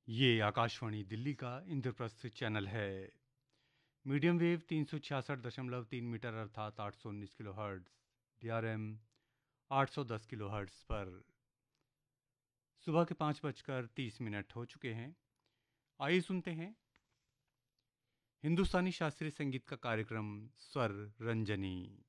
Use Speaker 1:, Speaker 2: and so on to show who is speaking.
Speaker 1: ये आकाशवाणी दिल्ली का इंद्रप्रस्थ चैनल है। मीडियम वेव 366.3 मीटर अर्थात 819 kilo hertz, DRM 810 kilo hertz पर सुबह के 5:30 हो चुके हैं। आइए सुनते हैं हिंदुस्तानी शास्त्रीय संगीत का कार्यक्रम स्वर रंजनी।